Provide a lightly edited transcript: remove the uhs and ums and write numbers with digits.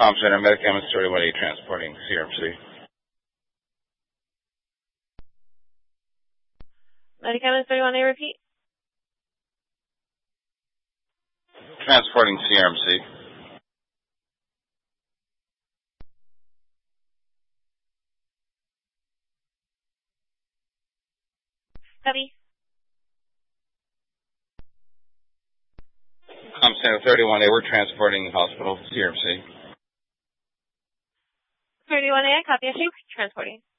Com Center, Medicam 31A transporting CRMC. Medicam 31A, repeat. Transporting CRMC. Copy. Com Center 31A, we're transporting hospital CRMC. 31A, copy issue. Transporting.